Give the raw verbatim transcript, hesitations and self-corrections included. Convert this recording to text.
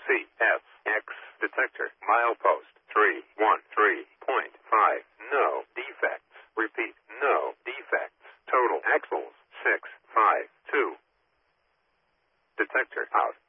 C S X detector. Milepost three one three point five. No defects. Repeat, no defects. Total axles six five two. Detector out.